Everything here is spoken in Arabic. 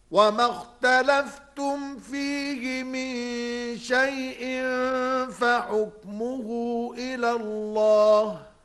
وما اختلفتم فيه من شيء فحكمه إلى الله